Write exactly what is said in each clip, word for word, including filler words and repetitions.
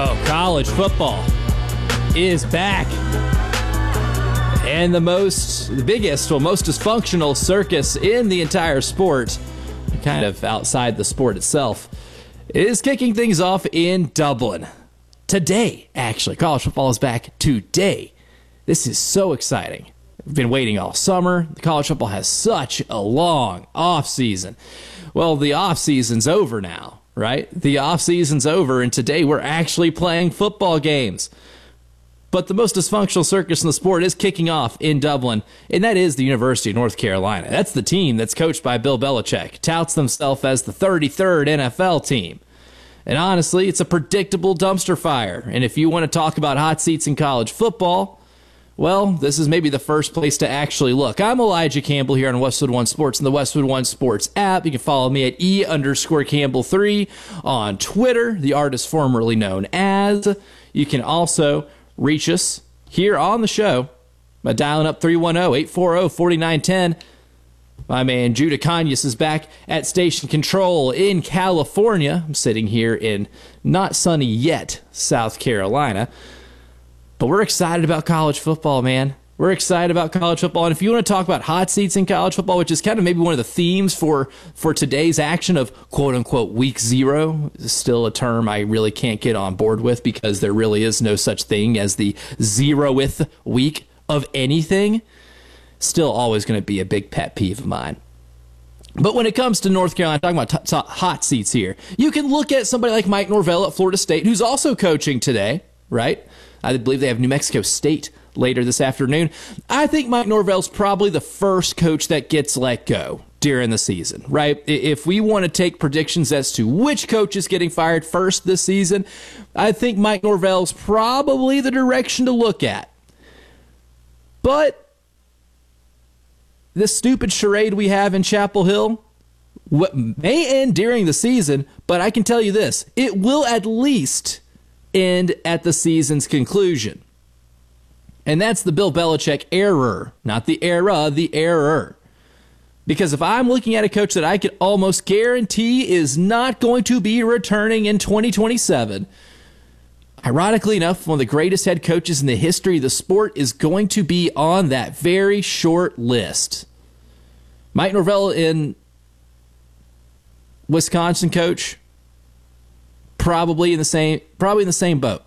Oh, college football is back. And the most, the biggest, well, most dysfunctional circus in the entire sport, kind of outside the sport itself, is kicking things off in Dublin. Today, actually. College football is back today. This is so exciting. We've been waiting all summer. College football has such a long off season. Well, the off season's over now, right? The off season's over, and today we're actually playing football games. But the most dysfunctional circus in the sport is kicking off in Dublin, and that is the University of North Carolina. That's the team that's coached by Bill Belichick, touts themselves as the thirty-third N F L team. And honestly, it's a predictable dumpster fire. And if you want to talk about hot seats in college football, well, this is maybe the first place to actually look. I'm Elijah Campbell here on Westwood One Sports and the Westwood One Sports app. You can follow me at E underscore Campbell three on Twitter, the artist formerly known as. You can also reach us here on the show by dialing up three one zero, eight four zero, four nine one zero. My man Judah Kanyas is back at Station Control in California. I'm sitting here in not sunny yet South Carolina. But we're excited about college football, man. We're excited about college football. And if you want to talk about hot seats in college football, which is kind of maybe one of the themes for, for today's action of quote-unquote week zero, is still a term I really can't get on board with because there really is no such thing as the zeroth week of anything. Still always going to be a big pet peeve of mine. But when it comes to North Carolina, talking about t- t- hot seats here, you can look at somebody like Mike Norvell at Florida State, who's also coaching today, right? I believe they have New Mexico State later this afternoon. I think Mike Norvell's probably the first coach that gets let go during the season, right? If we want to take predictions as to which coach is getting fired first this season, I think Mike Norvell's probably the direction to look at. But this stupid charade we have in Chapel Hill what may end during the season, but I can tell you this, it will at least end at the season's conclusion. And that's the Bill Belichick error, not the era, the error. Because if I'm looking at a coach that I could almost guarantee is not going to be returning in twenty twenty-seven, ironically enough, one of the greatest head coaches in the history of the sport is going to be on that very short list. Mike Norvell in Wisconsin coach, probably in the same probably in the same boat.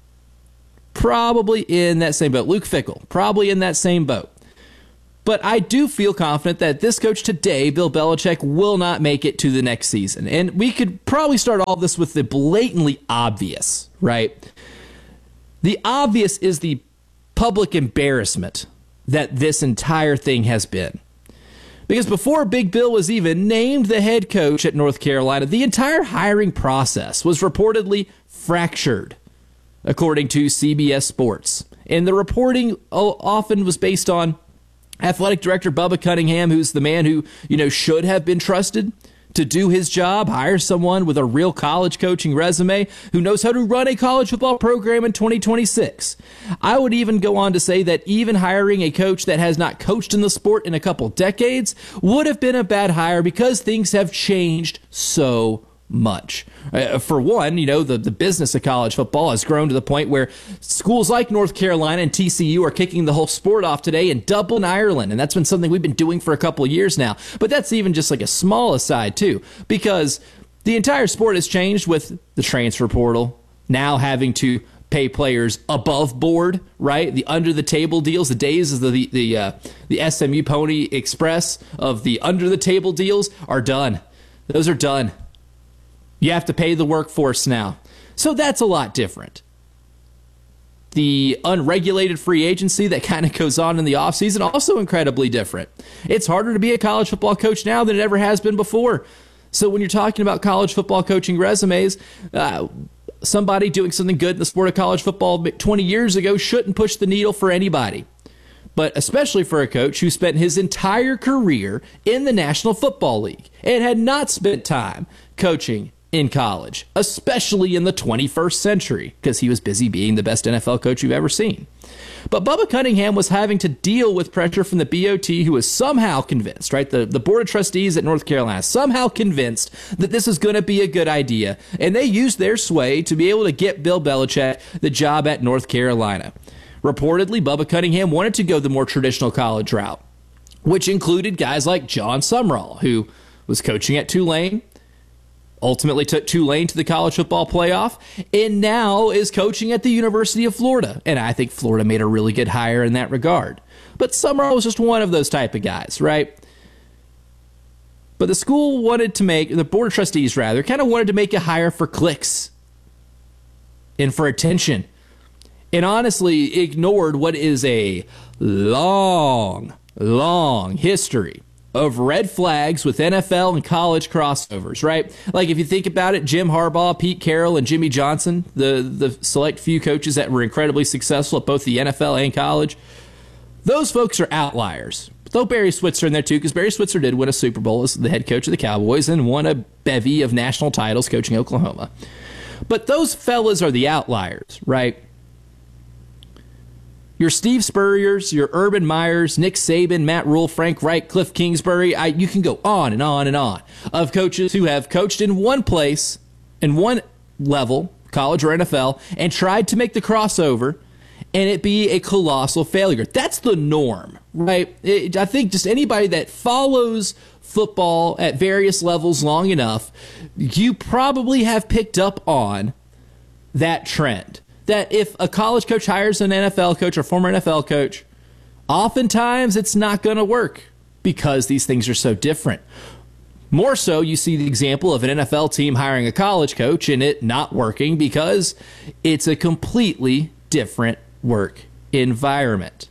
Probably in that same boat. Luke Fickell, probably in that same boat. But I do feel confident that this coach today, Bill Belichick, will not make it to the next season. And we could probably start all this with the blatantly obvious, right? The obvious is the public embarrassment that this entire thing has been. Because before Big Bill was even named the head coach at North Carolina, the entire hiring process was reportedly fractured, according to C B S Sports. And the reporting often was based on athletic director Bubba Cunningham, who's the man who, you know, should have been trusted to do his job, hire someone with a real college coaching resume who knows how to run a college football program in twenty twenty-six. I would even go on to say that even hiring a coach that has not coached in the sport in a couple decades would have been a bad hire because things have changed so much. Uh, for one, you know, the, the business of college football has grown to the point where schools like North Carolina and T C U are kicking the whole sport off today in Dublin, Ireland. And that's been something we've been doing for a couple of years now. But that's even just like a small aside, too, because the entire sport has changed with the transfer portal now having to pay players above board, right? The under the table deals, the days of the the the, uh, the S M U Pony Express of the under the table deals are done. Those are done. You have to pay the workforce now. So that's a lot different. The unregulated free agency that kind of goes on in the offseason, also incredibly different. It's harder to be a college football coach now than it ever has been before. So when you're talking about college football coaching resumes, uh, somebody doing something good in the sport of college football twenty years ago shouldn't push the needle for anybody. But especially for a coach who spent his entire career in the National Football League and had not spent time coaching in college, especially in the twenty-first century, because he was busy being the best N F L coach you've ever seen. But Bubba Cunningham was having to deal with pressure from the B O T, who was somehow convinced, right? The, the Board of Trustees at North Carolina, somehow convinced that this is going to be a good idea. And they used their sway to be able to get Bill Belichick the job at North Carolina. Reportedly, Bubba Cunningham wanted to go the more traditional college route, which included guys like John Sumrall, who was coaching at Tulane, ultimately took Tulane to the college football playoff, and now is coaching at the University of Florida. And I think Florida made a really good hire in that regard. But Sumrall was just one of those type of guys, right? But the school wanted to make, the Board of Trustees rather, kind of wanted to make a hire for clicks and for attention. And honestly ignored what is a long, long history of red flags with N F L and college crossovers, right? Like if you think about it, Jim Harbaugh, Pete Carroll, and Jimmy Johnson, the, the select few coaches that were incredibly successful at both the N F L and college, those folks are outliers. Throw Barry Switzer in there too, because Barry Switzer did win a Super Bowl as the head coach of the Cowboys and won a bevy of national titles coaching Oklahoma. But those fellas are the outliers, right? Your Steve Spurriers, your Urban Meyers, Nick Saban, Matt Rule, Frank Reich, Cliff Kingsbury, I, you can go on and on and on of coaches who have coached in one place, in one level, college or N F L, and tried to make the crossover and it be a colossal failure. That's the norm, right? It, I think just anybody that follows football at various levels long enough, you probably have picked up on that trend. That if a college coach hires an N F L coach or former N F L coach, oftentimes it's not going to work because these things are so different. More so, you see the example of an N F L team hiring a college coach and it not working because it's a completely different work environment.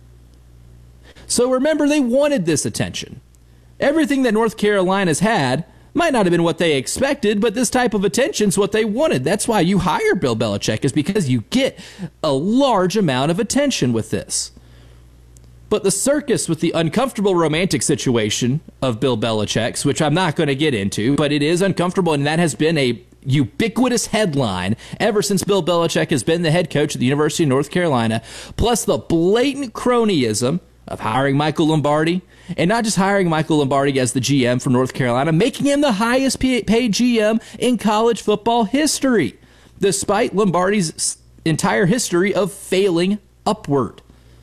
So remember, they wanted this attention. Everything that North Carolina's had might not have been what they expected, but this type of attention's what they wanted. That's why you hire Bill Belichick, is because you get a large amount of attention with this. But the circus with the uncomfortable romantic situation of Bill Belichick's, which I'm not going to get into, but it is uncomfortable, and that has been a ubiquitous headline ever since Bill Belichick has been the head coach at the University of North Carolina, plus the blatant cronyism of hiring Michael Lombardi, and not just hiring Michael Lombardi as the G M from North Carolina, making him the highest paid G M in college football history, despite Lombardi's entire history of failing upward.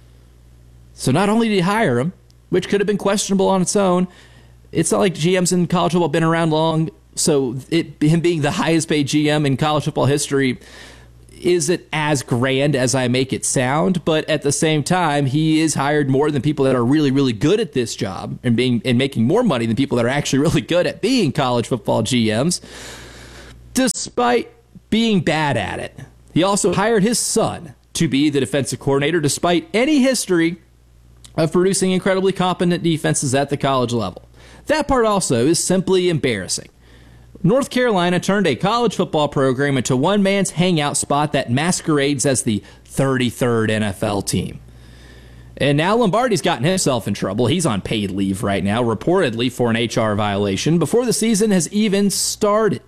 So not only did he hire him, which could have been questionable on its own, it's not like G Ms in college football have been around long, so it, him being the highest paid G M in college football history isn't as grand as I make it sound, but at the same time, he is hired more than people that are really, really good at this job and being and making more money than people that are actually really good at being college football G Ms, despite being bad at it. He also hired his son to be the defensive coordinator, despite any history of producing incredibly competent defenses at the college level. That part also is simply embarrassing. North Carolina turned a college football program into one man's hangout spot that masquerades as the thirty-third N F L team. And now Lombardi's gotten himself in trouble. He's on paid leave right now, reportedly for an H R violation, before the season has even started.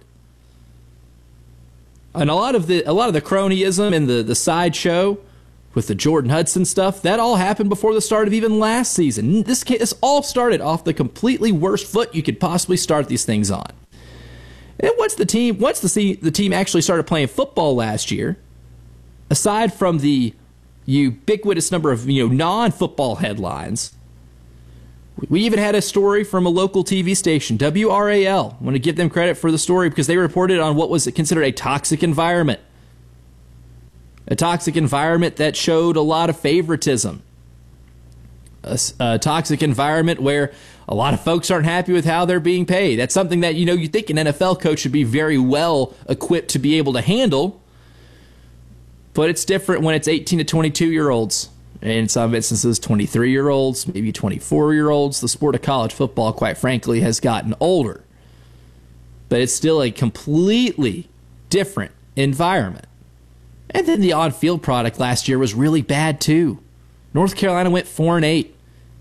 And a lot of the a lot of the cronyism and the, the sideshow with the Jordan Hudson stuff, that all happened before the start of even last season. This, this all started off the completely worst foot you could possibly start these things on. And once the team, once the the team actually started playing football last year, aside from the ubiquitous number of you know non-football headlines, we even had a story from a local T V station, W R A L. I want to give them credit for the story because they reported on what was considered a toxic environment, a toxic environment that showed a lot of favoritism, a, a toxic environment where a lot of folks aren't happy with how they're being paid. That's something that, you know, you think an N F L coach should be very well equipped to be able to handle. But it's different when it's eighteen to twenty-two-year-olds. And in some instances, twenty-three-year-olds, maybe twenty-four-year-olds. The sport of college football, quite frankly, has gotten older. But it's still a completely different environment. And then the on-field product last year was really bad, too. North Carolina went four and eight.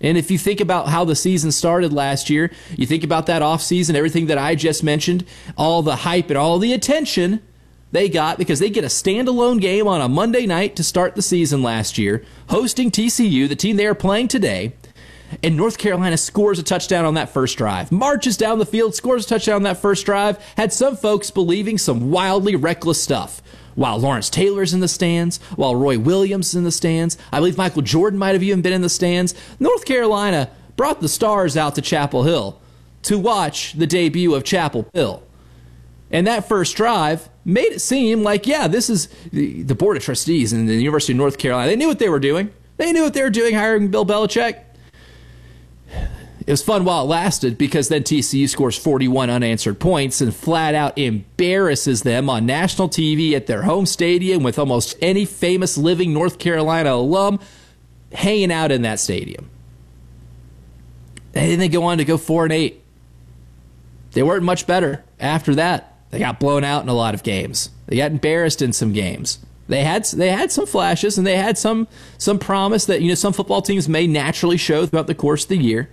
And if you think about how the season started last year, you think about that offseason, everything that I just mentioned, all the hype and all the attention they got because they get a standalone game on a Monday night to start the season last year, hosting T C U, the team they are playing today, and North Carolina scores a touchdown on that first drive, marches down the field, scores a touchdown on that first drive, had some folks believing some wildly reckless stuff. While Lawrence Taylor's in the stands, while Roy Williams is in the stands, I believe Michael Jordan might have even been in the stands, North Carolina brought the stars out to Chapel Hill to watch the debut of Chapel Hill. And that first drive made it seem like, yeah, this is the, the Board of Trustees and the University of North Carolina. They knew what they were doing. They knew what they were doing hiring Bill Belichick. It was fun while it lasted because then T C U scores forty-one unanswered points and flat out embarrasses them on national T V at their home stadium with almost any famous living North Carolina alum hanging out in that stadium. And then they go on to go four and eight. They weren't much better after that. They got blown out in a lot of games. They got embarrassed in some games. They had they had some flashes and they had some some promise that, you know, some football teams may naturally show throughout the course of the year.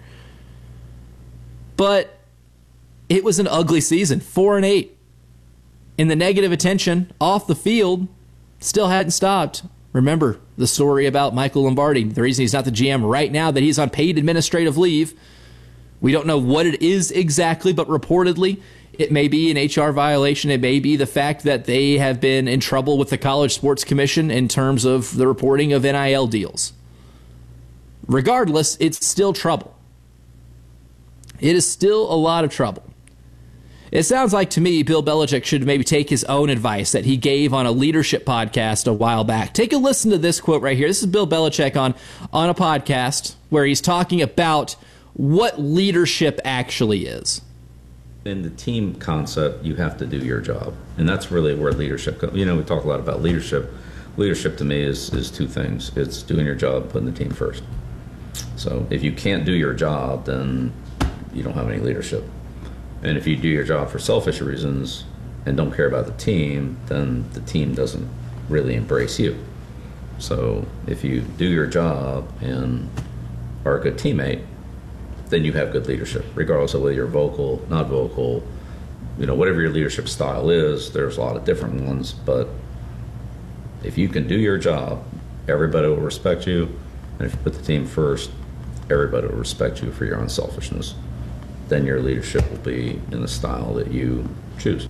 But it was an ugly season, four and eight. And the negative attention off the field still hadn't stopped. Remember the story about Michael Lombardi. The reason he's not the G M right now, that he's on paid administrative leave. We don't know what it is exactly, but reportedly it may be an H R violation. It may be the fact that they have been in trouble with the College Sports Commission in terms of the reporting of N I L deals. Regardless, it's still trouble. It is still a lot of trouble. It sounds like to me Bill Belichick should maybe take his own advice that he gave on a leadership podcast a while back. Take a listen to this quote right here. This is Bill Belichick on, on a podcast where he's talking about what leadership actually is. In the team concept, you have to do your job. And that's really where leadership comes. You know, we talk a lot about leadership. Leadership to me is, is two things. It's doing your job, putting the team first. So if you can't do your job, then you don't have any leadership. And if you do your job for selfish reasons and don't care about the team, then the team doesn't really embrace you. So if you do your job and are a good teammate, then you have good leadership, regardless of whether you're vocal, not vocal, you know, whatever your leadership style is. There's a lot of different ones, but if you can do your job, everybody will respect you. And if you put the team first, everybody will respect you for your unselfishness. Then your leadership will be in the style that you choose.